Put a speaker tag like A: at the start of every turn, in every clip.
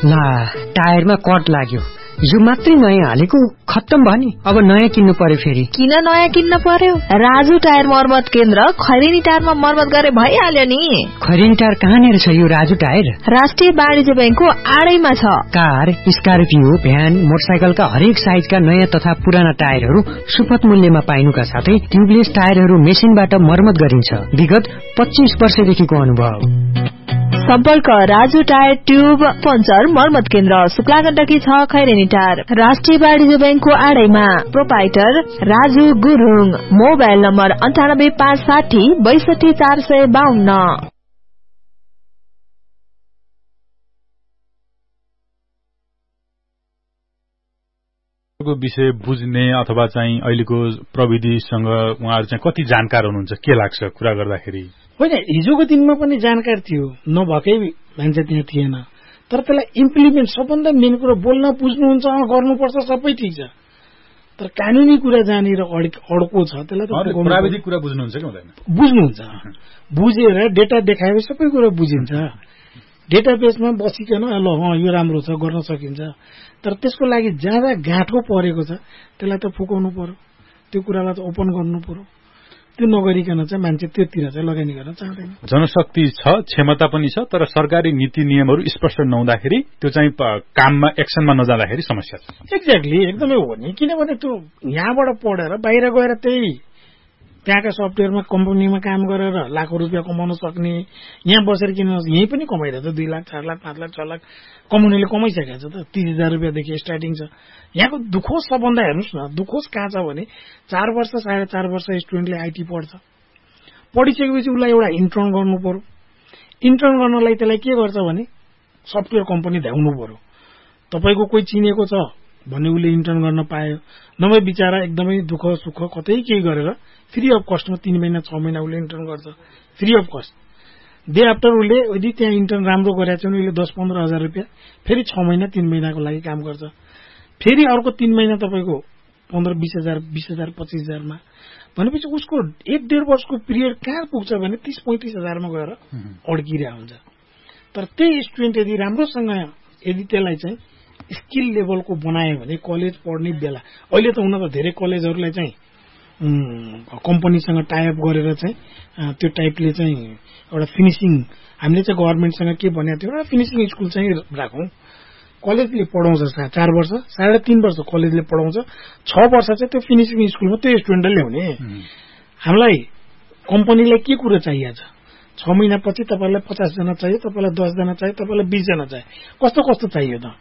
A: ला टायरमा कट लाग्यो, यो मात्रै नयाँ हालेको खत्तम भयो नि, अब नयाँ किन्नु पर्यो फेरि।
B: किन नयाँ किन्न पर्यो? राजु टायर मर्मत केन्द्र खैरेनी टायरमा मर्मत गरे भइहाल्यो नि।
A: खैरेनी टायर कहाँनिर छ यो राजु टायर?
B: राष्ट्रिय वाणिज्य बैंकको आडैमा छ।
A: कार, स्कर्पियो, भ्यान, मोटरसाइकलका हरेक साइजका नयाँ तथा पुराना टायरहरू सुपथ मूल्यमा पाइनुका साथै ट्युबलेस टायरहरू मेसिनबाट मर्मत गरिन्छ। विगत 25 वर्षदेखिको अनुभव।
B: सम्पर्क राजु टायर ट्युब पञ्चर मर्मत केन्द्र, शुक्लागण्डकी 6, खैरेनी टायर, राष्ट्रिय वाणिज्य बैंकको आडैमा। Proprietor Raju Gurung. Mobile number 98560 62452।
C: विषय बुझ्ने अथवा चाहिँ अहिलेको प्रविधिसँग उहाँहरू चाहिँ कति जानकार हुनुहुन्छ के लाग्छ कुरा गर्दाखेरि?
D: होइन, हिजोको दिनमा पनि जानकार थियो, नभएकै मान्छे त्यहाँ थिएन, तर त्यसलाई इम्प्लिमेन्ट सबभन्दा मेन कुरा बोल्न बुझ्नुहुन्छ, गर्नुपर्छ, सबै ठिक छ, तर कानुनी कुरा जहाँनिर अड्को छ त्यसलाई त
C: प्राविधिक कुरा बुझ्नुहुन्छ कि हुँदैन?
D: बुझ्नुहुन्छ, बुझेर डेटा देखाएपछि सबै कुरा बुझिन्छ। डेटाबेसमा बसिकन ल यो राम्रो छ गर्न सकिन्छ, तर त्यसको लागि जहाँ गाँठो परेको छ त्यसलाई त फुकाउनु पर्यो, त्यो कुरालाई त ओपन गर्नु पर्यो। त्यो नगरिकन चाहिँ मान्छे त्योतिर चाहिँ लगानी गर्न चाहँदैन।
C: जनशक्ति छ, क्षमता पनि छ, तर सरकारी नीति नियमहरू स्पष्ट नहुँदाखेरि त्यो चाहिँ काममा एक्सनमा नजाँदाखेरि समस्या छ।
D: एक्ज्याक्टली, एकदमै हो नि, किनभने त्यो यहाँबाट पढेर बाहिर गएर त्यही त्यहाँका सफ्टवेयरमा कम्पनीमा काम गरेर लाखौं रुपियाँ कमाउन सक्ने, यहाँ बसेर किन यहीँ पनि कमाइरहेछ 2 लाख 4 लाख 5 लाख 6 लाख कमाउनेले कमाइसकेको छ त। 30,000 रुपियाँदेखि स्टार्टिङ छ। यहाँको दुखोस सबभन्दा हेर्नुहोस् न, दुखोस कहाँ छ भने 4 वर्ष 4.5 वर्ष स्टुडेन्टले आइटी पढ्छ, पढिसकेपछि उसलाई एउटा इन्टर्न गर्नु पर्यो। इन्टर्न गर्नलाई त्यसलाई के गर्छ भने सफ्टवेयर कम्पनी ध्याउनु पर्यो। तपाईको कोही चिनेको छ भन्ने उसले इन्टर्न गर्न पायो, नभए बिचारा एकदमै दुःख सुख कतै केही गरेर फ्री अफ कस्टमा 3 महिना 6 महिना उसले इन्टर्न गर्छ, free of cost. Day after उसले यदि त्यहाँ इन्टर्न राम्रो गरेको छ भने उसले 10-15 हजार रुपियाँ फेरि 6 महिना 3 महिनाको लागि काम गर्छ, फेरि अर्को 3 महिना तपाईँको 15-20 हजार 20 हजार 25 हजारमा, भनेपछि उसको 1-1.5 वर्षको पिरियड कहाँ पुग्छ भने 30-35 हजारमा गएर अड्किरहेको हुन्छ। तर त्यही स्टुडेन्ट यदि राम्रोसँग यदि त्यसलाई चाहिँ स्किल लेभलको बनायो भने कलेज पढ्ने बेला, अहिले त हुन त धेरै कलेजहरूलाई चाहिँ कम्पनीसँग टाइअप गरेर चाहिँ त्यो टाइपले चाहिँ एउटा फिनिसिङ, हामीले चाहिँ गभर्मेन्टसँग के भनेको थियो, एउटा फिनिसिङ स्कुल चाहिँ राखौँ। कलेजले पढाउँछ 4 वर्ष 3.5 वर्ष कलेजले पढाउँछ, 6 वर्ष चाहिँ त्यो फिनिसिङ स्कुलमा त्यो स्टुडेन्टले ल्याउने। हामीलाई कम्पनीलाई के कुरा चाहिएको छ, 6 महिनापछि तपाईँलाई 50 जना चाहियो, तपाईँलाई 10 जना चाहियो, तपाईँलाई 20 जना चाहियो, कस्तो कस्तो चाहियो त,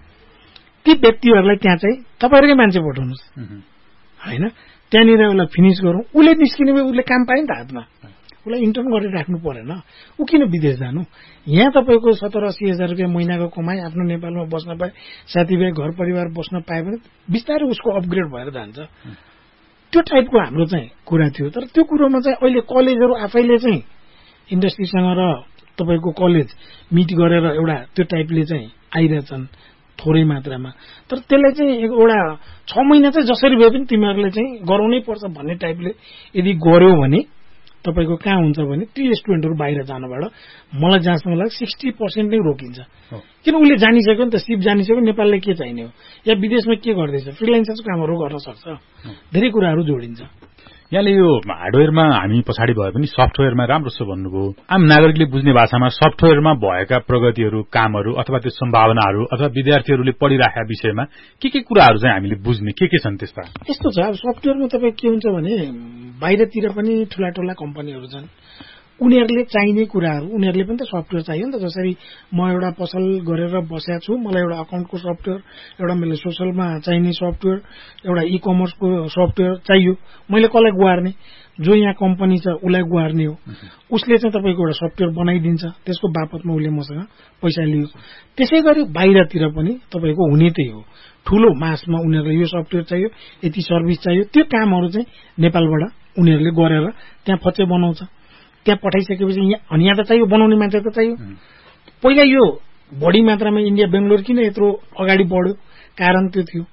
D: ती व्यक्तिहरूलाई त्यहाँ चाहिँ तपाईँहरूकै मान्छे पठाउनुहोस् होइन, त्यहाँनिर उसलाई फिनिस गरौँ। उसले निस्किने भए उसले काम पायो नि त हातमा, उसलाई इन्टर्न गरेर राख्नु परेन। ऊ किन विदेश जानु? यहाँ तपाईँको 70-80 हजार रुपियाँ महिनाको कमाई, आफ्नो नेपालमा बस्न पाए, साथीभाइ घर परिवार बस्न पायो भने बिस्तारै उसको अपग्रेड भएर जान्छ। त्यो टाइपको हाम्रो चाहिँ कुरा थियो। तर त्यो कुरोमा चाहिँ अहिले कलेजहरू आफैले चाहिँ इन्डस्ट्रीसँग र तपाईँको कलेज मिट गरेर एउटा त्यो टाइपले चाहिँ आइरहेछन् थोरै मात्रामा। तर त्यसलाई चाहिँ एउटा 6 महिना चाहिँ जसरी भए पनि तिमीहरूले चाहिँ गराउनै पर्छ भन्ने टाइपले यदि गर्यो भने तपाईँको कहाँ हुन्छ भने ती स्टुडेन्टहरू बाहिर जानबाट मलाई जहाँसम्म लाग्छ 60% नै रोकिन्छ। किन उसले जानिसक्यो नि त, सिप जानिसक्यो, नेपालले के चाहिने हो या विदेशमा के गर्दैछ, फ्रिलान्सर्सको कामहरू गर्न सक्छ, धेरै कुराहरू जोडिन्छ।
C: यहाँले यो हार्डवेयरमा हामी पछाडि भए पनि सफ्टवेयरमा राम्रो छ भन्नुभयो। आम नागरिकले बुझ्ने भाषामा सफ्टवेयरमा भएका प्रगतिहरू, कामहरू अथवा त्यो सम्भावनाहरू अथवा विद्यार्थीहरूले पढिराखेका विषयमा के कुराहरू चाहिँ हामीले बुझ्ने के छन् त्यस्ता?
D: यस्तो छ, अब सफ्टवेयरमा तपाईँ के हुन्छ भने बाहिरतिर पनि ठुला ठुला कम्पनीहरू छन्, उनीहरूले चाहिने कुराहरू उनीहरूले पनि त सफ्टवेयर चाहियो नि त। जसरी म एउटा पसल गरेर बसेको छु, मलाई एउटा अकाउन्टको सफ्टवेयर, एउटा मैले सोसलमा चाहिने सफ्टवेयर, एउटा इ कमर्सको सफ्टवेयर चाहियो, मैले कसलाई गुहार्ने? जो यहाँ कम्पनी छ उसलाई गुहार्ने हो। उसले चाहिँ तपाईँको एउटा सफ्टवेयर बनाइदिन्छ, त्यसको बापतमा उसले मसँग पैसा लियो। त्यसै गरी बाहिरतिर पनि तपाईँको हुने त्यही हो, ठुलो मासमा उनीहरूलाई यो सफ्टवेयर चाहियो, यति सर्भिस चाहियो, त्यो कामहरू चाहिँ नेपालबाट उनीहरूले गरेर त्यहाँ फचे बनाउँछ। त्यहाँ पठाइसकेपछि यहाँ त चाहियो, बनाउने मान्छे त चाहियो। पहिला यो बढी मात्रामा इन्डिया बेङ्गलोर किन यत्रो अगाडि बढ्यो, कारण त्यो थियो।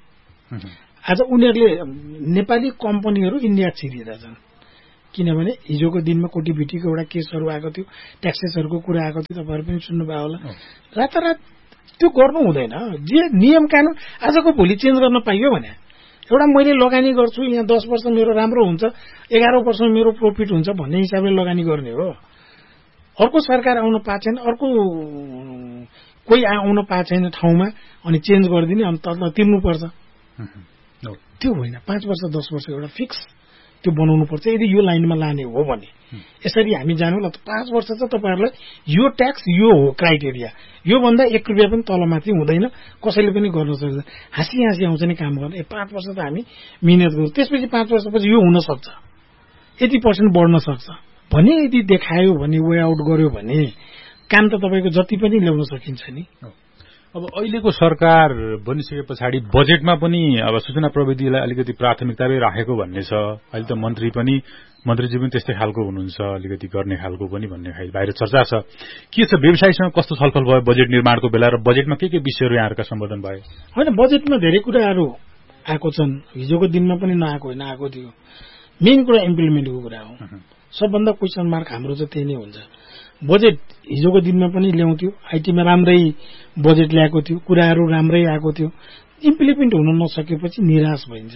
D: आज उनीहरूले नेपाली कम्पनीहरू इन्डिया छिरिरहेछन्, किनभने हिजोको दिनमा कोटीभिटीको एउटा केसहरू आएको थियो, ट्याक्सेसहरूको कुरा आएको थियो, तपाईँहरू पनि सुन्नुभयो होला। रातारात त्यो गर्नु हुँदैन। जे नियम कानून आजको भोलि चेन्ज गर्न पाइयो भने एउटा मैले लगानी गर्छु यहाँ 10 वर्ष मेरो राम्रो हुन्छ 11 वर्षमा मेरो प्रफिट हुन्छ भन्ने हिसाबले लगानी गर्ने हो। अर्को सरकार आउन पाएको छैन, अर्को कोही आउन पाएको छैन ठाउँमा अनि चेन्ज गरिदिने अनि तल तिर्नुपर्छ, त्यो होइन। 5 वर्ष 10 वर्ष एउटा फिक्स त्यो बनाउनु पर्छ यदि यो लाइनमा लाने हो भने। यसरी हामी जानु ल 5 वर्ष चाहिँ तपाईहरुलाई यो ट्याक्स यो हो क्राइटेरिया, यो भन्दा 1 रुपैयाँ पनि तलमाथि हुँदैन, कसैले पनि गर्न सक्दैन। हाँसी हाँसी आउँछ नि काम गर्न। 5 वर्ष त हामी मिहिनेत गरौँ, त्यसपछि 5 वर्षपछि यो हुन सक्छ, यति % बढ्न सक्छ भने यदि देखायो भने वे आउट गर्यो भने काम त तपाईको जति पनि ल्याउन सकिन्छ नि।
C: अब अहिलेको सरकार बनिसके पछाडि बजेटमा पनि अब सूचना प्रविधिलाई अलिकति प्राथमिकतामै राखेको भन्ने छ। अहिले त मन्त्रीजी पनि त्यस्तै खालको हुनुहुन्छ, अलिकति गर्ने खालको पनि भन्ने बाहिर चर्चा छ। के छ व्यवसायीसँग कस्तो छलफल भयो बजेट निर्माणको बेला र बजेटमा के विषयहरू यहाँहरुका सम्बोधन भयो?
D: हैन, बजेटमा धेरै कुराहरू आएको छन्, हिजोको दिनमा पनि नआएको होइन, आएको थियो। मेन कुरा इम्प्लिमेन्टको कुरा हो। सबभन्दा क्वेशन मार्क हाम्रो चाहिँ त्यही नै हुन्छ। बजेट हिजोको दिनमा पनि ल्याउँथ्यो, आइटीमा राम्रै बजेट ल्याएको थियो, कुराहरू राम्रै आएको थियो, इम्प्लिमेन्ट हुन नसकेपछि निराश भइन्छ।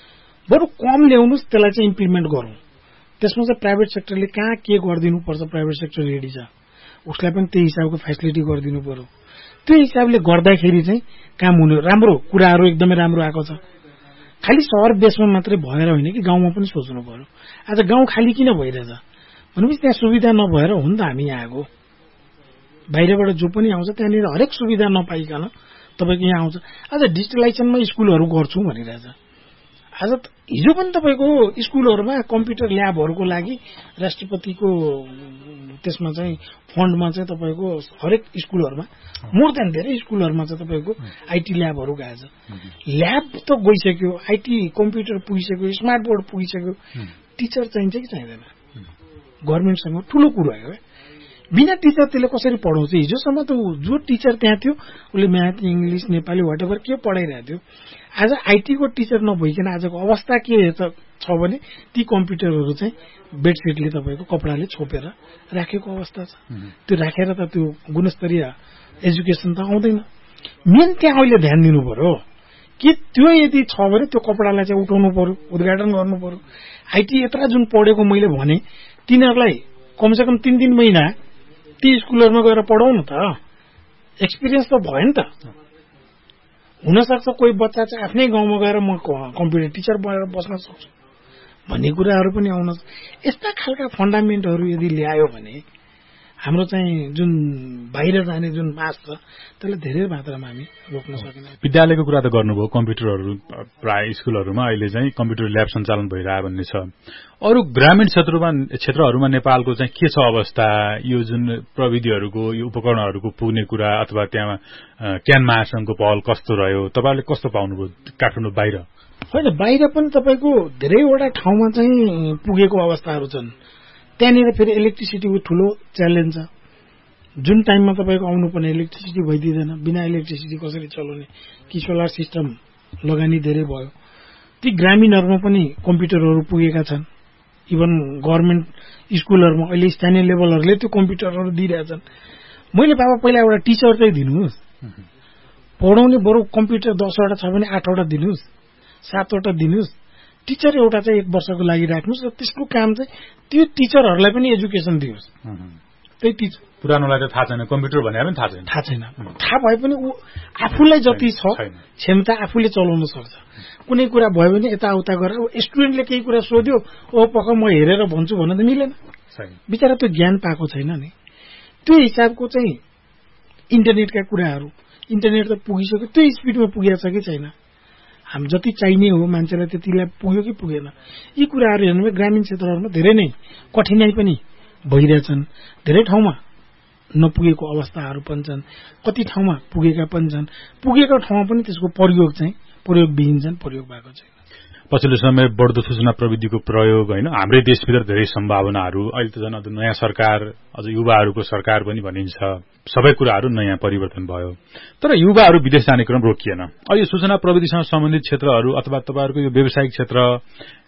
D: बरु कम ल्याउनुस्, त्यसलाई चाहिँ इम्प्लिमेन्ट गरौँ। त्यसमा चाहिँ प्राइभेट सेक्टरले कहाँ के गरिदिनुपर्छ, प्राइभेट सेक्टर रेडी छ, उसलाई पनि त्यही हिसाबको फेसिलिटी गरिदिनु पर्यो। त्यो हिसाबले गर्दाखेरि चाहिँ काम हुने राम्रो कुराहरू एकदमै राम्रो आएको छ। खालि सहर बेसमा मात्रै भएर होइन कि गाउँमा पनि सोच्नु पर्यो। आज गाउँ खाली किन भइरहेछ भनेपछि त्यहाँ सुविधा नभएर हो नि त हामी यहाँ आएको। बाहिरबाट जो पनि आउँछ त्यहाँनिर हरेक सुविधा नपाइकन तपाईँको यहाँ आउँछ। आज डिजिटलाइजेसनमा स्कुलहरू गर्छु भनिरहेछ। आज हिजो पनि तपाईँको स्कुलहरूमा कम्प्युटर ल्याबहरूको लागि राष्ट्रपतिको त्यसमा चाहिँ फन्डमा चाहिँ तपाईँको हरेक स्कुलहरूमा मोर देन धेरै स्कुलहरूमा चाहिँ तपाईँको आइटी ल्याबहरू गएछ। ल्याब त गइसक्यो, आइटी कम्प्युटर पुगिसक्यो, स्मार्ट बोर्ड पुगिसक्यो, टिचर चाहिन्छ कि चाहिँदैन? गभर्मेन्टसँग ठुलो कुरो हो। बिना टिचर त्यसले कसरी पढाउँछ? हिजोसम्म त जो टिचर त्यहाँ थियो उसले म्याथ इङ्ग्लिस नेपाली वाटेभर के पढाइरहेको थियो। आज आइटीको टिचर नभइकन आजको अवस्था के छ भने ती कम्प्युटरहरू चाहिँ बेडसिटले तपाईँको कपडाले छोपेर राखेको अवस्था छ। त्यो राखेर त त्यो गुणस्तरीय एजुकेसन त आउँदैन। मेन त्यहाँ अहिले ध्यान दिनु पर्यो कि त्यो यदि छ भने त्यो कपडालाई चाहिँ उठाउनु पर्यो, उद्घाटन गर्नु पर्यो। आइटी यत्र जुन पढेको मैले भने तिनीहरूलाई कमसेकम 3-3 महिना ती स्कुलहरूमा गएर पढाउनु त, एक्सपिरियन्स त भयो नि त। हुनसक्छ कोही बच्चा चाहिँ आफ्नै गाउँमा गएर म कम्प्युटर टिचर बनेर बस्न सक्छु भन्ने कुराहरू पनि आउन। यस्ता खालका फन्डामेन्टहरू यदि ल्यायो भने हाम्रो चाहिँ जुन बाहिर जाने जुन मास छ त्यसलाई धेरै मात्रामा हामी रोक्न सकिन्छ।
C: विद्यालयको कुरा त गर्नुभयो, कम्प्युटरहरू प्राय स्कुलहरूमा अहिले चाहिँ कम्प्युटर ल्याब सञ्चालन भइरहेको भन्ने छ। अरू ग्रामीण क्षेत्रहरूमा नेपालको चाहिँ के छ अवस्था? यो जुन प्रविधिहरूको यो उपकरणहरूको पुग्ने कुरा अथवा त्यहाँ क्यान महासंघको पहल कस्तो रह्यो, तपाईहरुले कस्तो पाउनुभयो काठमाडौँ बाहिर?
D: होइन, बाहिर पनि तपाईँको धेरैवटा ठाउँमा चाहिँ पुगेको अवस्थाहरू छन्। त्यहाँनिर फेरि इलेक्ट्रिसिटीको ठुलो च्यालेन्ज छ। जुन टाइममा तपाईँको आउनुपर्ने इलेक्ट्रिसिटी भइदिँदैन। बिना इलेक्ट्रिसिटी कसरी चलाउने कि सोलर सिस्टम लगानी धेरै भयो। ती ग्रामीणहरूमा पनि कम्प्युटरहरू पुगेका छन्। इभन गभर्मेन्ट स्कुलहरूमा अहिले स्थानीय लेभलहरूले त्यो कम्प्युटरहरू दिइरहेछन्। मैले बाबा पहिला एउटा टिचर चाहिँ दिनुहोस्, पढाउने बरु कम्प्युटर 10वटा छ भने 8वटा दिनुहोस्, 7वटा दिनुहोस्। टिचर एउटा चाहिँ 1 वर्षको लागि राख्नुहोस् र त्यसको काम चाहिँ त्यो टिचरहरूलाई पनि एजुकेसन दियोस्। त्यही टिचर
C: पुरानोलाई त थाहा छैन, कम्प्युटर भने पनि थाहा छैन।
D: थाहा भए पनि ऊ आफूलाई जति छ क्षमता आफूले चलाउन सक्छ। कुनै कुरा भयो भने यताउता गरेर स्टुडेन्टले केही कुरा सोध्यो, ओ पक्क म हेरेर भन्छु भन्न त मिलेन। बिचरा त्यो ज्ञान पाएको छैन नि। त्यो हिसाबको चाहिँ इन्टरनेटका कुराहरू, इन्टरनेट त पुगिसक्यो, त्यो स्पिडमा पुगेको छ कि छैन? हामी जति चाहिने हो मान्छेलाई त्यतिलाई पुग्यो कि पुगेन? यी कुराहरू हेर्नु ग्रामीण क्षेत्रहरूमा धेरै नै कठिनाई पनि भइरहेछन्। धेरै ठाउँमा नपुगेको अवस्थाहरू पनि छन्, कति ठाउँमा पुगेका पनि छन्। पुगेको ठाउँमा पनि त्यसको प्रयोग चाहिँ प्रयोगविहीन छन्, प्रयोग भएको छैन।
C: पछिल्लो समय बढ्दो सूचना प्रविधिको प्रयोग होइन, हाम्रै देशभित्र धेरै सम्भावनाहरू। अहिले त झन् नयाँ सरकार, अझ युवाहरूको सरकार पनि भनिन्छ। सबै कुराहरू नयाँ परिवर्तन भयो, तर युवाहरू विदेश जाने क्रम रोकिएन। अहिले सूचना प्रविधिसँग सम्बन्धित क्षेत्रहरू अथवा तपाईहरुको यो व्यावसायिक क्षेत्र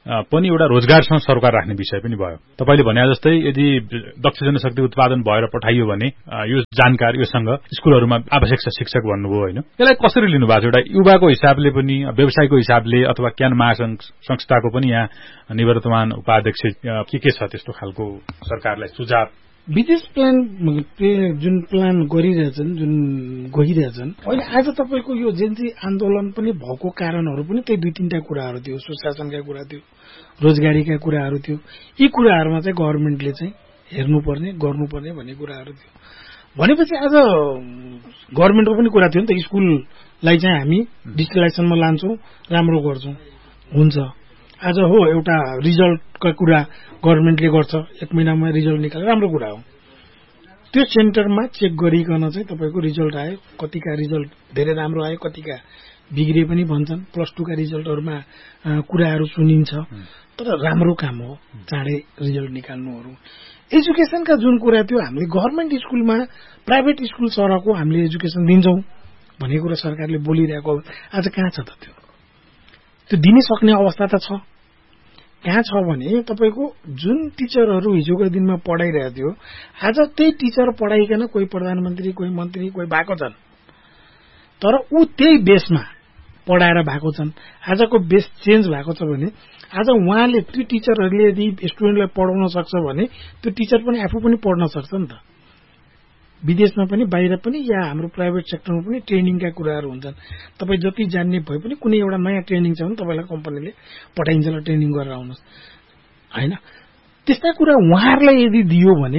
C: पनि एउटा रोजगारसँग सरोकार राख्ने विषय पनि भयो। तपाईले भने जस्तै यदि दक्ष जनशक्ति उत्पादन भएर पठाइयो भने यो जानकार योसँग स्कुलहरूमा आवश्यक छ शिक्षक भन्नुभयो होइन। यसलाई कसरी लिनु भएको छ? एउटा युवाको हिसाबले पनि व्यवसायको हिसाबले अथवा क्यान महासंघ संस्थाको पनि यहाँ निवर्तमान उपाध्यक्ष के छ त्यस्तो खालको सरकारलाई सुझाव?
D: विदेश प्लान जुन प्लान गरिरहेछन् जुन गइरहेछन् अहिले आज तपाईँको यो जेन्जी आन्दोलन पनि भएको कारणहरू पनि त्यही 2-3टा कुराहरू थियो। सुशासनका कुरा थियो, रोजगारीका कुराहरू थियो। यी कुराहरूमा चाहिँ गभर्मेन्टले चाहिँ हेर्नुपर्ने गर्नुपर्ने भन्ने कुराहरू थियो। भनेपछि आज गभर्मेन्टको पनि कुरा थियो नि त, स्कुललाई चाहिँ हामी डिजिटलाइजेसनमा लान्छौँ, राम्रो गर्छौँ, हुन्छ। आज हो एउटा रिजल्टका कुरा गभर्मेन्टले गर्छ, 1 महिनामा रिजल्ट निकालेर राम्रो कुरा हो। त्यो सेन्टरमा चेक गरिकन चाहिँ तपाईँको रिजल्ट आयो, कतिका रिजल्ट धेरै राम्रो आयो, कतिका बिग्रे पनि भन्छन्। +2 का रिजल्टहरूमा कुराहरू सुनिन्छ, तर राम्रो काम हो चाँडै रिजल्ट निकाल्नुहरू। एजुकेसनका जुन कुरा थियो, हामीले गभर्मेन्ट स्कुलमा प्राइभेट स्कुल सरहको हामीले एजुकेसन दिन्छौँ भन्ने कुरा सरकारले बोलिरहेको आज कहाँ छ त? त्यो दिन सक्ने अवस्था त छ। कहाँ छ भने तपाईँको जुन टिचरहरू हिजोको दिनमा पढाइरहेको थियो, आज त्यही टिचर पढाइकन कोही प्रधानमन्त्री, कोही मन्त्री, कोही भएको छन्, तर ऊ त्यही बेसमा पढाएर भएको छन्। आजको बेस चेन्ज भएको छ भने आज उहाँले त्यो टिचरहरूले यदि स्टुडेन्टलाई पढाउन सक्छ भने त्यो टिचर पनि आफू पनि पढ्न सक्छ नि त। विदेशमा पनि बाहिर पनि या हाम्रो प्राइभेट सेक्टरमा पनि ट्रेनिङका कुराहरू हुन्छन्। तपाईँ जति जान्ने भए पनि कुनै एउटा नयाँ ट्रेनिङ छ भने तपाईँलाई कम्पनीले पठाइन्छ ल ट्रेनिङ गरेर आउनुहोस् होइन। त्यस्ता कुरा उहाँहरूलाई यदि दियो भने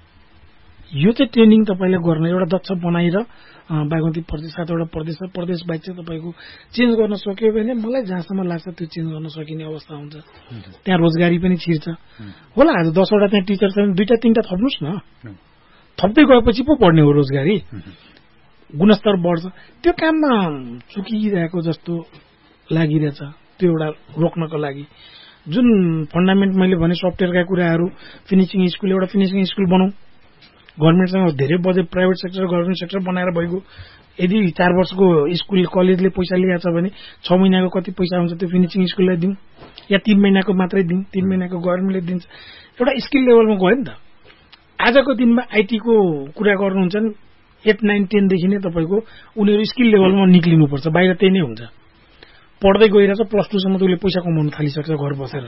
D: यो चाहिँ ट्रेनिङ तपाईँले गर्न एउटा दक्ष बनाएर बागमती प्रदेश 7वटा प्रदेश बाहेक चाहिँ तपाईँको चेन्ज गर्न सक्यो भने मलाई जहाँसम्म लाग्छ त्यो चेन्ज गर्न सकिने अवस्था हुन्छ। त्यहाँ रोजगारी पनि छिर्छ होला। आज 10वटा त्यहाँ टिचर छ भने 2-3टा थप्नुहोस् न। थप्दै गएपछि पो पढ्ने हो रोजगारी, गुणस्तर बढ्छ। त्यो काममा चुकिरहेको जस्तो लागिरहेछ। त्यो एउटा रोक्नको लागि जुन फन्डामेन्ट मैले भने सफ्टवेयरका कुराहरू, फिनिसिङ स्कुल, एउटा फिनिसिङ स्कुल बनाऊ। गभर्मेन्टसँग धेरै budget private sector government sector बनाएर भइगयो। यदि 4 वर्षको स्कुल कलेजले पैसा लिएको छ भने 6 महिनाको कति पैसा हुन्छ त्यो फिनिसिङ स्कुललाई दिउँ, या 3 महिनाको मात्रै दिउँ। 3 महिनाको गभर्मेन्टले दिन्छ। एउटा स्किल लेभलमा गयो नि त। आजको दिनमा आइटीको कुरा गर्नुहुन्छ नि 8, 9, 10 देखि नै तपाईँको उनीहरू स्किल लेभलमा निक्लिनुपर्छ। बाहिर त्यही नै हुन्छ। पढ्दै गइरहेछ +2 सम्म त उसले पैसा कमाउन थालिसक्छ घर बसेर।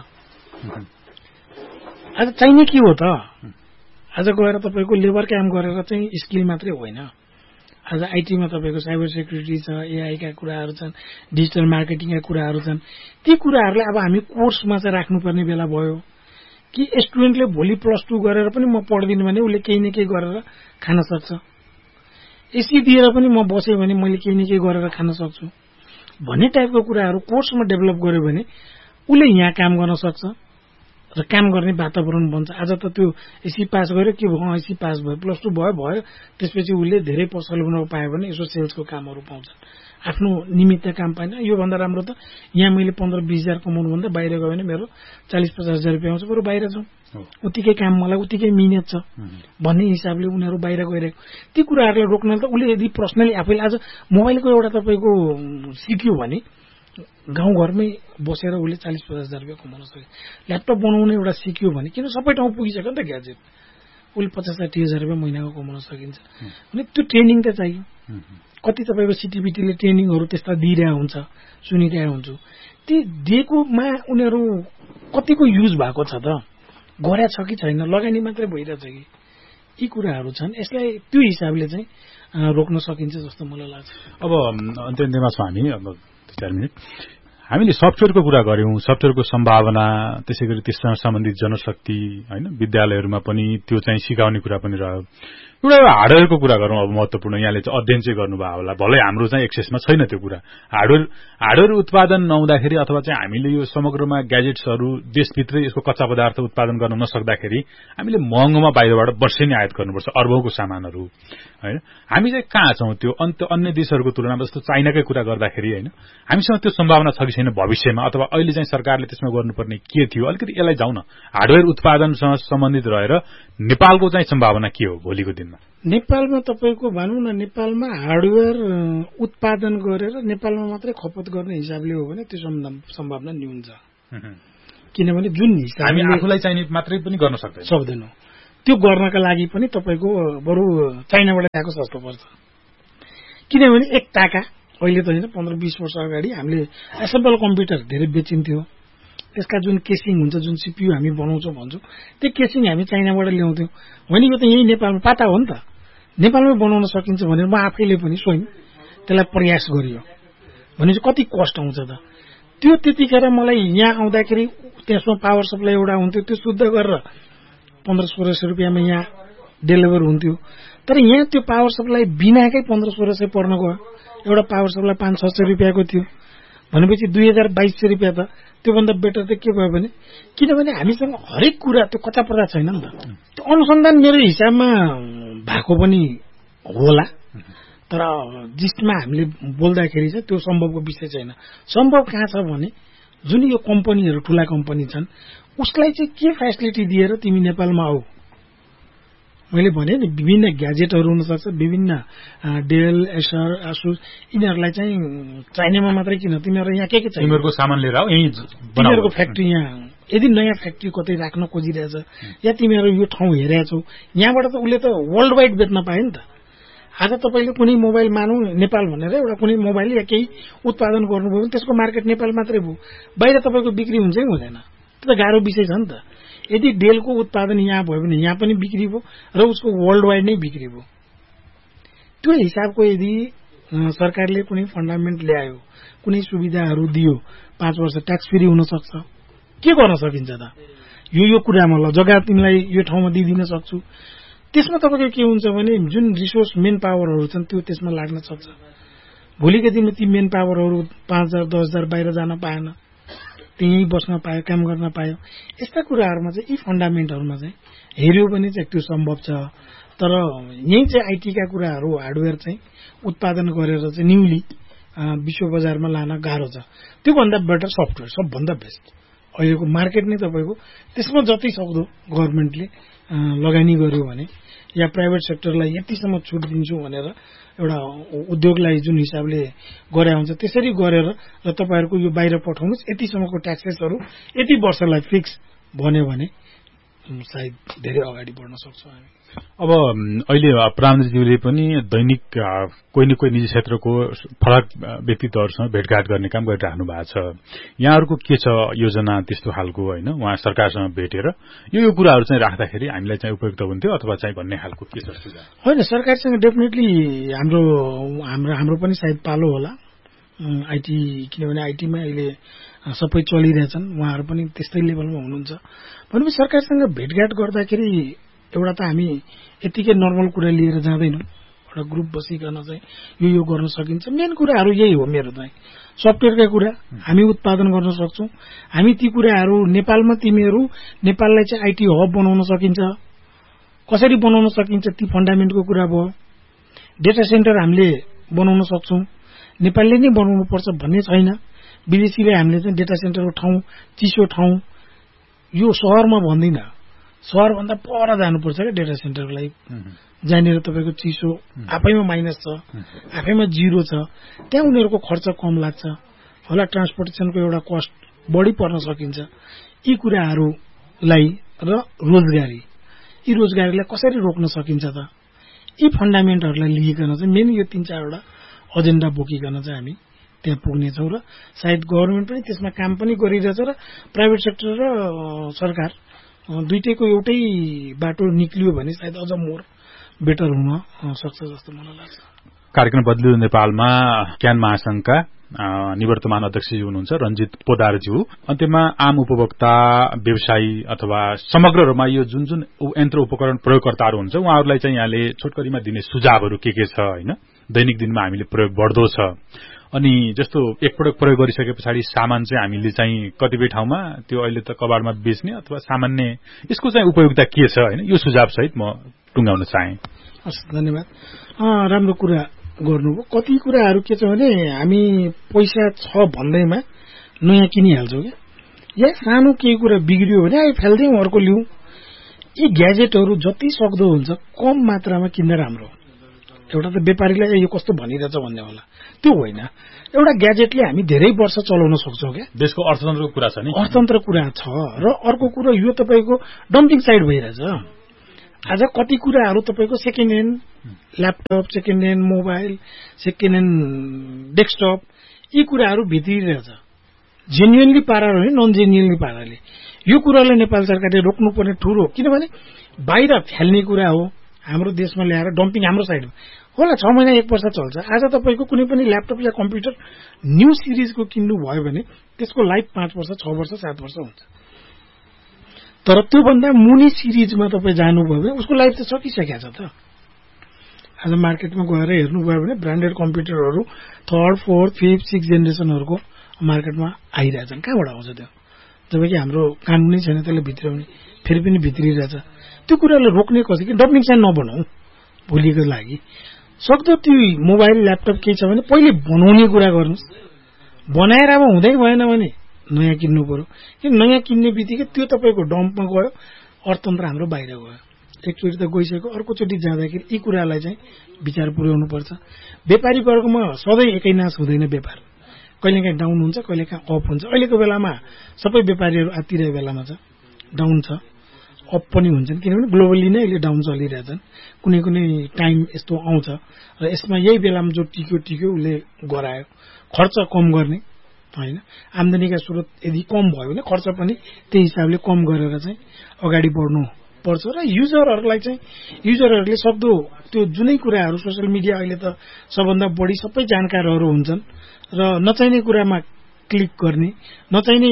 D: आज चाहिने के हो त? आज गएर तपाईँको लेबर काम गरेर चाहिँ स्किल मात्रै होइन। आज आइटीमा तपाईँको साइबर सेक्युरिटी छ, एआईका कुराहरू छन्, डिजिटल मार्केटिङका कुराहरू छन्। ती कुराहरूलाई अब हामी कोर्समा चाहिँ राख्नुपर्ने बेला भयो कि स्टुडेन्टले भोलि +2 गरेर पनि म पढ्दिनँ भने उसले केही न केही गरेर खान सक्छ। एसी दिएर पनि म बसेँ भने मैले केही न केही गरेर खान सक्छु भन्ने टाइपको कुराहरू कोर्समा डेभलप गर्यो भने उसले यहाँ काम गर्न सक्छ र काम गर्ने वातावरण बन्छ। आज त त्यो एसी पास गर्यो के भयो, एसी पास भयो, +2 भयो, त्यसपछि उसले धेरै पसल बनाउन पायो भने यसो सेल्सको कामहरू पाउँछ। आफ्नो निमित्त काम पाएन। योभन्दा राम्रो त यहाँ मैले 15-20 हजार कमाउनु भन्दा बाहिर गयो भने मेरो 40-50 हजार रुपियाँ आउँछ, बरु बाहिर जाउँ, उत्तिकै काम मलाई उत्तिकै मिहिनेत छ भन्ने हिसाबले उनीहरू बाहिर गइरहेको। ती कुराहरूलाई रोक्न त उसले यदि पर्सनली आफैले आज मोबाइलको एउटा तपाईँको सिक्यो भने गाउँघरमै बसेर उसले 40-50 हजार रुपियाँ कमाउन सक्यो। ल्यापटप बनाउने एउटा सिक्यो भने किन सबै ठाउँ पुगिसक्यो नि त ग्याजेट, उसले 50-60 हजार रुपियाँ महिनाको कमाउन सकिन्छ भने त्यो ट्रेनिङ त चाहियो। कति तपाईँको सिटिबिटीले ट्रेनिङहरू त्यस्ता दिइरहेको हुन्छ, सुनिरहेको हुन्छु। ती दिएकोमा उनीहरू कतिको युज भएको छ त, गरे छ कि छैन, लगानी मात्रै भइरहेछ कि, यी कुराहरू छन्। यसलाई त्यो हिसाबले चाहिँ रोक्न सकिन्छ जस्तो मलाई लाग्छ।
C: अब अन्त्यमा छ हामी, अब 4 मिनट हामीले सफ्टवेयरको कुरा गर्यौं, सफ्टवेयरको सम्भावना, त्यसैगरी त्यससँग सम्बन्धित जनशक्ति हैन, विद्यालयहरूमा पनि त्यो चाहिँ सिकाउने कुरा पनि रह्यो। एउटा हार्डवेयरको कुरा गरौँ अब महत्त्वपूर्ण, यहाँले चाहिँ अध्ययन चाहिँ गर्नुभयो होला, भलै हाम्रो चाहिँ एक्सेसमा छैन त्यो कुरा। हार्डवेयर उत्पादन नहुँदाखेरि अथवा चाहिँ हामीले यो समग्रमा ग्याजेट्सहरू देशभित्रै यसको कच्चा पदार्थ उत्पादन गर्न नसक्दाखेरि हामीले महँगोमा बाहिरबाट वर्षेनी आयात गर्नुपर्छ अर्बौंको सामानहरू हैन। हामी चाहिँ कहाँ छौं त्यो अन्य देशहरूको तुलनामा? जस्तो चाइनाकै कुरा गर्दाखेरि हैन, हामीसँग त्यो सम्भावना छ कि छैन भविष्यमा, अथवा अहिले चाहिँ सरकारले त्यसमा गर्नुपर्ने के थियो? अलिकति यसलाई जाउँ न। हार्डवेयर उत्पादनसँग सम्बन्धित रहेर नेपालको चाहिँ सम्भावना के हो भोलिको दिनमा?
D: नेपालमा तपाईँको भनौँ न, नेपालमा हार्डवेयर उत्पादन गरेर नेपालमा मात्रै खपत गर्ने हिसाबले हो भने त्यो सम्भावना न्यून छ। किनभने जुन
C: हामी आफूलाई चाहिने मात्रै पनि गर्न
D: सक्दैनौँ। त्यो गर्नका लागि पनि तपाईँको बरु चाइनाबाट ल्याएको सस्तो पर्छ। किनभने एक टाका अहिले त होइन 15-20 वर्ष अगाडि हामीले एसेम्बल कम्प्युटर धेरै बेचिन्थ्यो। त्यसका जुन केसिङ हुन्छ, जुन सीपीयू हामी बनाउँछौँ भन्छौँ, त्यो केसिङ हामी चाइनाबाट ल्याउँथ्यौँ। होइन यो त यही नेपालमा पाता हो नि त, नेपालमै बनाउन सकिन्छ भनेर म आफैले पनि स्वयं त्यसलाई प्रयास गरियो भने चाहिँ कति कस्ट आउँछ त। त्यो त्यतिखेर मलाई यहाँ आउँदाखेरि त्यसमा पावर सप्लाई एउटा हुन्थ्यो, त्यो शुद्ध गरेर 1500-1600 रुपियाँमा यहाँ डेलिभर हुन्थ्यो। तर यहाँ त्यो पावर सप्लाई बिनाकै 1500-1600 पर्न गयो। एउटा पावर सप्लाई 500-600 रुपियाँको थियो भनेपछि 2000-2200 रुपियाँ त त्योभन्दा बेटर त के भयो भने, किनभने हामीसँग हरेक कुरा त्यो कच्चा पर्दा छैन नि त। त्यो अनुसन्धान मेरो हिसाबमा भएको पनि होला, तर जिसमा हामीले बोल्दाखेरि चाहिँ त्यो सम्भवको विषय छैन। सम्भव कहाँ छ भने जुन यो कम्पनीहरू ठुला कम्पनी छन् उसलाई चाहिँ के फेसिलिटी दिएर तिमी नेपालमा आऊ। मैले भने नि विभिन्न ग्याजेटहरू हुनसक्छ, विभिन्न डेल, एसर, आसुस, यिनीहरूलाई चाहिँ चाइनामा मात्रै किन, तिमीहरू यहाँ के चाहियो,
C: तिमीहरूको सामान लिएर आऊ, यही
D: तिमीहरूको फ्याक्ट्री यहाँ। यदि नयाँ फ्याक्ट्री कतै राख्न खोजिरहेछ या तिमीहरू यो ठाउँ हेरेछौ, यहाँबाट त उसले त वर्ल्ड वाइड बेच्न पायो नि त। आज तपाईँले कुनै मोबाइल मानौँ नेपाल भनेर एउटा कुनै मोबाइल या केही उत्पादन गर्नुभयो भने त्यसको मार्केट नेपाल मात्रै भयो, बाहिर तपाईँको बिक्री हुन्छ कि हुँदैन? त्यो त गाह्रो विषय छ नि त। यदि डेलको उत्पादन यहाँ भयो भने यहाँ पनि बिक्री भयो र उसको वर्ल्ड वाइड नै बिक्री भयो। त्यो हिसाबको यदि सरकारले कुनै फन्डामेन्ट ल्यायो, कुनै सुविधाहरू दियो, 5 वर्ष ट्याक्स फ्री हुन सक्छ, के गर्न सकिन्छ त? यो कुरामा ल जग्गा तिमीलाई यो ठाउँमा दिइदिन सक्छु। त्यसमा तपाईँको के हुन्छ भने जुन रिसोर्स मेन पावरहरू छन् त्यो त्यसमा लाग्न सक्छ। भोलिको दिनमा ती मेन पावरहरू 5000-10,000 बाहिर जान पाएन, त्यहीँ बस्न पायो, काम गर्न पायो। यस्ता कुराहरूमा चाहिँ यी फन्डामेन्टहरूमा चाहिँ हेऱ्यो भने चाहिँ त्यो सम्भव छ। तर यही चाहिँ आइटीका कुराहरू, हार्डवेयर चाहिँ उत्पादन गरेर चाहिँ न्युली विश्व बजारमा लान गाह्रो छ। त्योभन्दा बेटर सफ्टवेयर, सबभन्दा बेस्ट अहिलेको मार्केट नै तपाईँको। त्यसमा जति सक्दो गभर्मेन्टले लगानी गर्यो भने या प्राइभेट सेक्टरलाई यतिसम्म छुट दिन्छु भनेर एउटा उद्योगलाई जुन हिसाबले गरे हुन्छ त्यसरी गरेर र तपाईँहरूको यो बाहिर पठाउनुहोस्, यतिसम्मको ट्याक्सेसहरू यति वर्षलाई फिक्स भन्यो भने सायद धेरै अगाडि बढ्न सक्छौँ हामी।
C: अब अहिले प्रधानमन्त्रीज्यूले पनि दैनिक कोही न कोही निजी क्षेत्रको फरक व्यक्तित्वहरूसँग भेटघाट गर्ने काम गरिराख्नु भएको छ। यहाँहरूको के छ योजना त्यस्तो खालको, होइन? उहाँ सरकारसँग भेटेर यो कुराहरू चाहिँ राख्दाखेरि हामीलाई चाहिँ उपयुक्त हुन्थ्यो अथवा चाहिँ भन्ने खालको के छ सुझाव?
D: होइन, सरकारसँग डेफिनेटली हाम्रो पनि सायद पालो होला आइटी, किनभने आइटीमा अहिले सबै चलिरहेछन्, उहाँहरू पनि त्यस्तै लेभलमा हुनुहुन्छ भनेपछि सरकारसँग भेटघाट गर्दाखेरि एउटा त हामी यतिकै नर्मल कुरा लिएर जाँदैनौँ। एउटा ग्रुप बसिकन चाहिँ यो गर्न सकिन्छ। मेन कुराहरू यही हो मेरो चाहिँ, सफ्टवेयरका कुरा हामी उत्पादन गर्न सक्छौँ। हामी ती कुराहरू नेपालमा तिमीहरू नेपाललाई चाहिँ आइटी हब बनाउन सकिन्छ, कसरी बनाउन सकिन्छ ती फन्डामेन्टको कुरा भयो। डेटा सेन्टर हामीले बनाउन सक्छौँ, नेपालले नै बनाउनु पर्छ भन्ने छैन। विदेशीले हामीले चाहिँ डेटा सेन्टरको ठाउँ, चिसो ठाउँ, यो सहरमा भन्दिनँ, सहरभन्दा पर जानुपर्छ क्या डेटा सेन्टरको लागि, जहाँनिर तपाईँको चिसो आफैमा माइनस छ, आफैमा जिरो छ, त्यहाँ उनीहरूको खर्च कम लाग्छ होला, ट्रान्सपोर्टेसनको एउटा कस्ट बढी पर्न सकिन्छ। यी कुराहरूलाई र रोजगारी, यी रोजगारीलाई कसरी रोक्न सकिन्छ त? यी फन्डामेन्टहरूलाई लिइकन चाहिँ मेन यो 3-4वटा एजेन्डा बोकिकन चाहिँ हामी त्यहाँ पुग्नेछौँ र सायद गभर्मेन्ट पनि त्यसमा काम पनि गरिरहेछ र प्राइभेट सेक्टर र सरकार दुईटैको एउटै बाटो निक्लियो भने सायद अझ मोर बेटर हुन सक्छ जस्तो मलाई लाग्छ।
C: कार्यक्रम बदलियो नेपालमा क्यान महासंघका निवर्तमान अध्यक्षज्यू हुनुहुन्छ रञ्जित पोदारज्यू। अन्त्यमा आम उपभोक्ता, व्यवसायी अथवा समग्र रूपमा यो जुन यन्त्र उपकरण प्रयोगकर्ताहरू हुन्छ उहाँहरूलाई चाहिँ यहाँले छोटकरीमा दिने सुझावहरू के छ, होइन? दैनिक दिनमा हामीले प्रयोग बढ्दो छ, अनि जस्तो एकपटक प्रयोग गरिसके पछाडि सामान चाहिँ हामीले चाहिँ कतिपय ठाउँमा त्यो अहिले त कबाडमा बेच्ने अथवा सामान्य, यसको चाहिँ उपयोगिता के छ, होइन? यो सुझाव सहित म टुङ्गाउन चाहे।
D: हस्, धन्यवाद। राम्रो कुरा गर्नुभयो। कति कुराहरू के छ भने हामी पैसा छ भन्दैमा नयाँ किनिहाल्छौँ क्या, या सानो केही कुरा बिग्रियो भने फाल्दैँ अर्को लिउँ। यी ग्याजेटहरू जति सक्दो हुन्छ कम मात्रामा किन्दा राम्रो। एउटा त व्यापारीलाई यो कस्तो भनिरहेछ भन्ने होला, त्यो होइन। एउटा ग्याजेटले हामी धेरै वर्ष चलाउन सक्छौँ क्या।
C: देशको अर्थतन्त्रको कुरा छ नि,
D: अर्थतन्त्र कुरा छ। र अर्को कुरो यो तपाईँको डम्पिङ साइड भइरहेछ। आज कति कुराहरू तपाईँको second hand laptop, second hand mobile, second hand desktop, यी कुराहरू भित्रिरहेछ जेन्युनली पाराले, नन जेन्युनली पाराले। यो कुरालाई नेपाल सरकारले रोक्नुपर्ने ठुलो, किनभने बाहिर फ्याल्ने कुरा हो, हाम्रो देशमा ल्याएर डम्पिङ हाम्रो साइडमा होला। 6 महिना 1 वर्ष चल्छ। आज तपाईँको कुनै पनि ल्यापटप या कम्प्युटर न्यू सिरिजको किन्नु भयो भने त्यसको लाइफ 5 वर्ष, 6 वर्ष, 7 वर्ष हुन्छ। तर त्योभन्दा मुनि सिरिजमा तपाईँ जानुभयो भने उसको लाइफ त सकिसकेको छ त। आज मार्केटमा गएर हेर्नुभयो भने branded कम्प्युटरहरू 3rd, 4th, 5th, 6th जेनेरेसनहरूको मार्केटमा आइरहेछन्। कहाँबाट आउँछ त्यो? जबकि हाम्रो कानुनै छैन त्यसले भित्राउने, फेरि पनि भित्रिरहेछ। त्यो कुरालाई रोक्ने कसरी कि डम्पिङ साइड नबनाऊ भोलिको लागि। सक्दो त्यो मोबाइल ल्यापटप केही छ भने पहिले बनाउने कुरा गर्नुहोस्। बनाएर अब हुँदै भएन भने नयाँ किन्नु पर्यो। किन नयाँ किन्ने बित्तिकै त्यो तपाईँको डम्पमा गयो, अर्थतन्त्र हाम्रो बाहिर गयो। एकचोटि त गइसक्यो, अर्कोचोटि जाँदाखेरि यी कुरालाई चाहिँ विचार पुर्याउनु पर्छ। व्यापारी वर्गमा सधैँ एकै नाश हुँदैन। व्यापार कहिलेकाहीँ डाउन हुन्छ, कहिलेकाहीँ अप हुन्छ। अहिलेको बेलामा सबै व्यापारीहरू आत्तिरहेको बेलामा छ, डाउन छ, अप पनि हुन्छन्, किनभने ग्लोबली नै अहिले डाउन चलिरहेछन्। कुनै कुनै टाइम यस्तो आउँछ र यसमा यही बेलामा जो टिक्यो उसले गरायो। खर्च कम गर्ने होइन, आम्दानीका स्रोत यदि कम भयो भने खर्च पनि त्यही हिसाबले कम गरेर चाहिँ अगाडि बढ्नु पर्छ। र युजरहरूलाई चाहिँ युजरहरूले सक्दो त्यो जुनै कुराहरू सोसियल मिडिया अहिले त सबभन्दा बढी सबै जानकारहरू हुन्छन् र नचाहिने कुरामा क्लिक गर्ने, नचाहिने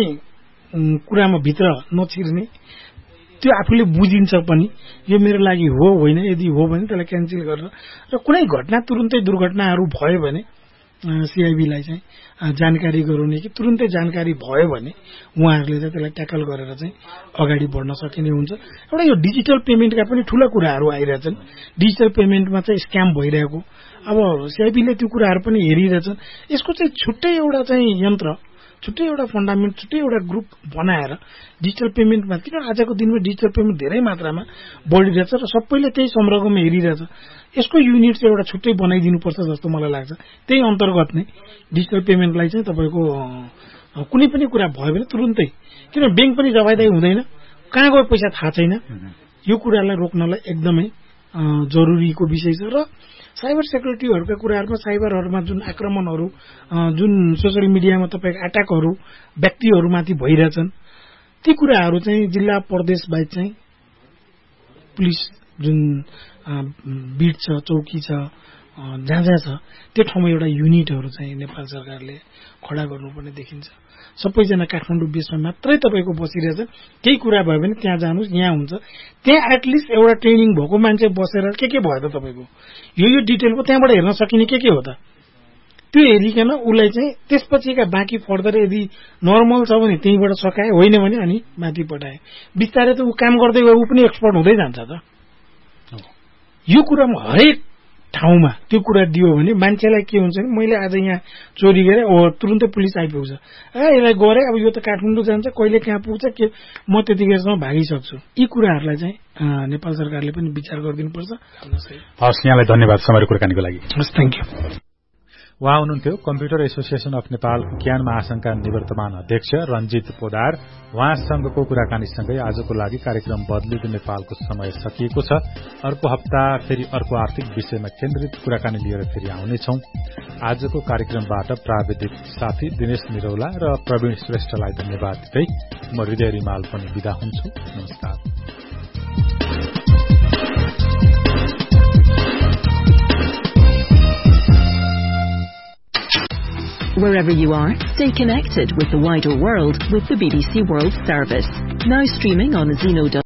D: कुरामा भित्र नछिर्ने, त्यो आफूले बुझिन्छ पनि यो मेरो लागि हो होइन। यदि हो भने त्यसलाई क्यान्सल गरेर र कुनै घटना तुरुन्तै दुर्घटनाहरू भयो भने सिआइबीलाई चाहिँ जानकारी गराउने कि तुरुन्तै जानकारी भयो भने उहाँहरूले चाहिँ त्यसलाई ट्याकल गरेर चाहिँ अगाडि बढ्न सकिने हुन्छ। एउटा यो डिजिटल पेमेन्टका पनि ठुला कुराहरू आइरहेछन्। डिजिटल पेमेन्टमा चाहिँ स्क्याम भइरहेको, अब सिआइबीले त्यो कुराहरू पनि हेरिरहेछन्। यसको चाहिँ छुट्टै एउटा चाहिँ यन्त्र, छुट्टै एउटा फन्डामेन्ट, छुट्टै एउटा ग्रुप बनाएर डिजिटल पेमेन्टमा, किन आजको दिनमा डिजिटल पेमेन्ट धेरै मात्रामा बढिरहेछ र सबैले त्यही सम्पर्कमा हेरिरहेछ। यसको युनिट चाहिँ एउटा छुट्टै बनाइदिनुपर्छ जस्तो मलाई लाग्छ। त्यही अन्तर्गत नै डिजिटल पेमेन्टलाई चाहिँ तपाईँको कुनै पनि कुरा भयो भने तुरुन्तै, किन ब्याङ्क पनि जवाबदारी हुँदैन, कहाँ गयो पैसा थाहा छैन। यो कुरालाई रोक्नलाई एकदमै जरुरीको विषय छ। र साइबर सेक्युरिटीहरूका कुराहरूमा, साइबरहरूमा जुन आक्रमणहरू, जुन सोसियल मिडियामा तपाईँको एट्याकहरू व्यक्तिहरूमाथि भइरहेछन्, ती कुराहरू चाहिँ जिल्ला प्रदेश बाहेक चाहिँ पुलिस जुन बिट छ, चौकी छ, जहाँ जहाँ छ त्यो ठाउँमा एउटा युनिटहरू चाहिँ नेपाल सरकारले खडा गर्नुपर्ने देखिन्छ। सबैजना काठमाडौँ बेसमा मात्रै तपाईँको बसिरहेछ। केही कुरा भयो भने त्यहाँ जानुहोस्, यहाँ हुन्छ। त्यहाँ एटलिस्ट एउटा ट्रेनिङ भएको मान्छे बसेर के भयो त तपाईँको यो डिटेलको त्यहाँबाट हेर्न सकिने के हो त, त्यो हेरिकन उसलाई चाहिँ त्यसपछिका बाँकी फर्दर यदि नर्मल छ भने त्यहीँबाट सकाए, होइन भने अनि माथि पठाए। बिस्तारै त ऊ काम गर्दै गयो, ऊ पनि एक्सपर्ट हुँदै जान्छ त। यो कुरामा हरेक ठाउँमा त्यो कुरा दियो भने मान्छेलाई के हुन्छ भने मैले आज यहाँ चोरी गरेँ, तुरुन्तै पुलिस आइपुग्छ, यसलाई गरे, अब यो त काठमाडौँ जान्छ, कहिले कहाँ पुग्छ, के म त्यतिखेरसम्म भागिसक्छु। यी कुराहरूलाई चाहिँ नेपाल सरकारले पनि विचार गरिदिनुपर्छ।
C: हस्, यहाँलाई धन्यवाद समय कुराकानीको लागि।
D: हस्, थ्याङ्क यू।
C: उहाँ हुनुहुन्थ्यो कम्प्युटर एसोसिएसन अफ नेपाल ज्ञान महासंघका निवर्तमान अध्यक्ष रञ्जित पोदार। उहाँसँगको कुराकानीसँगै आजको लागि कार्यक्रम बदलिँदो नेपालको समय सकिएको छ। अर्को हप्ता फेरि अर्को आर्थिक विषयमा केन्द्रित कुराकानी लिएर फेरि आउनेछौं। आजको कार्यक्रमबाट प्राविधिक साथी दिनेश निरौला र प्रवीण श्रेष्ठलाई धन्यवाद दिँदै म हृदय रिमाल पनि बिदा हुन्छु। नमस्कार।
E: Wherever you are, stay connected with the wider world with the BBC World Service. Now streaming on Zeno.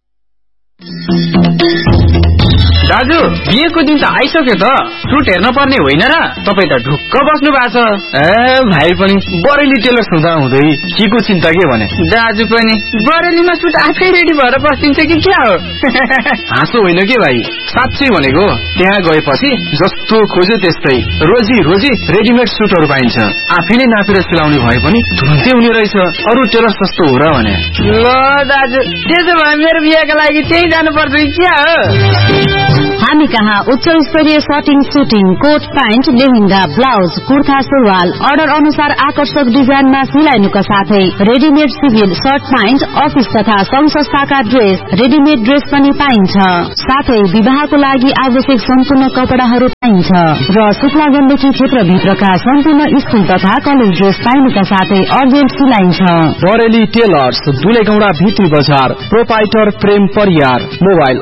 F: दाजु, बिहेको दिन त आइसक्यो त, सुट हेर्न पर्ने होइन र? तपाईँ त ढुक्क बस्नु भएको छ। भाइ पनि बरेली टेलर्स हुँदा हुँदै के को चिन्ता के भने? दाजु पनि बरेलीमा सुट आफै रेडी भएर बस्दिन्छ कि क्या हो? हाँसो होइन के भाइ, साँच्चै भनेको। त्यहाँ गएपछि जस्तो खोज्यो त्यस्तै रोजी रोजी रेडिमेड सुटहरू पाइन्छ। आफैले नापेर सिलाउने भए पनि तुरुन्तै हुने रहेछ। अरू टेलर्स जस्तो हो र भने? ल दाजु, त्यसो भए मेरो बिहेको लागि त्यही जानुपर्छ कि क्या हो?
G: हामी हामी कहाँ उच्च स्तरीय shirting, shooting, coat pant, lehenga, blouse, kurta, सुरुवाल अर्डर अनुसार आकर्षक डिजाइनमा सिलाइनुका साथै readymade civil short pant, office तथा संघ संस्थाका ड्रेस, रेडिमेड ड्रेस पनि पाइन्छ। साथै विवाहको लागि आवश्यक सम्पूर्ण कपडाहरू पाइन्छ र शुक्ला गण्डकी क्षेत्रभित्रका सम्पूर्ण स्कुल तथा कलेज ड्रेस पाइनुका साथै अर्जेन्ट सिलाइन्छ।
H: बरेली टेलर्स, दुलेगौडा भित्री बजार, प्रोपाइटर प्रेम परियार, मोबाइल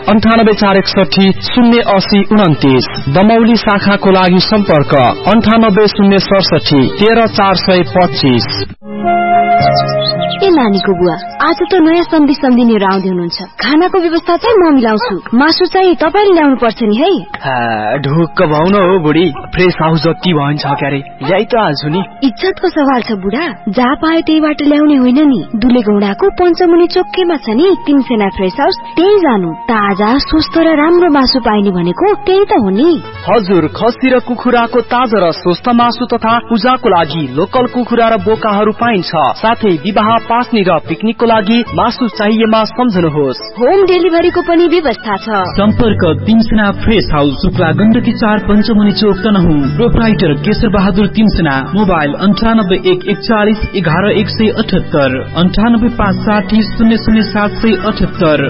H: 9846 080 29, दमौली शाखाको लागि सम्पर्क 9806 13425।
I: ए नानीको बुवा, आज त नयाँ सम्झिनेहरू आउँदै हुनुहुन्छ। खानाको व्यवस्था चाहिँ म मिलाउँछु, मासु चाहिँ तपाईँले ल्याउनु पर्छ नि है।
F: ढुक्क भाउन हो बुढी, फ्रेस हाउस जति भन्छ क्यारे ल्याइ त हाल्छु नि।
I: इज्जतको सवाल छ बुढा, जहाँ पायो त्यहीबाट ल्याउने होइन नि। दुलेगौडाको पञ्चमुनि चोकैमा छ नि 3 सेना फ्रेस हाउस, त्यही जानु। ताजा स्वस्थ र राम्रो मासु पाइने भनेको त्यही त हो नि।
H: हजुर, खसी र कुखुराको ताजा र स्वस्थ मासु तथा पूजाको लागि लोकल कुखुरा र बोकाहरू पाइन्छ। साथै विवाह, पास्नी र पिकनिकको लागि मासु चाहिएमा सम्झनुहोस्।
I: होम डेलिभरीको पनि व्यवस्था छ।
J: सम्पर्क 3 सेना फ्रेस हाउस, शुक्ला गण्डकी 4, पञ्चमुनि चोक, तनहुँ। प्रोप्राइटर केशर बहादुर 3 सेना, मोबाइल 9814411178, 9856 000778।